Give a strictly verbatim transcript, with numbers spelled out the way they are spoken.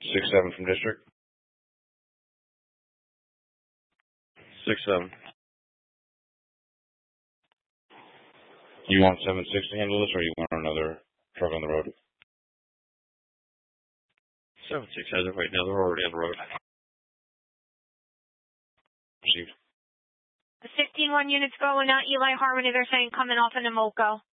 Six seven from district. Six seven. You want seven six to handle this, or you want another truck on the road? Seven six has it right now. They're already on the road. Received. The fifteen one units going out. Eli Harmony, they're saying coming off in Emoco.